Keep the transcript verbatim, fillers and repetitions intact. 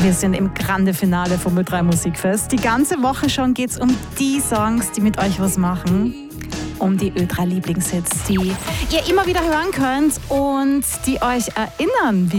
Wir sind im Grande Finale vom Ö drei Musikfest. Die ganze Woche schon geht es um die Songs, die mit euch was machen. Um die Ö drei Lieblingshits, die ihr immer wieder hören könnt und die euch erinnern, wie